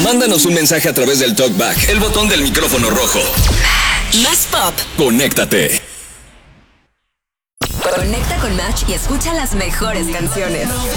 Mándanos un mensaje a través del TalkBack, el botón del micrófono rojo. Más pop. Conéctate. Conecta con Match y escucha las mejores canciones.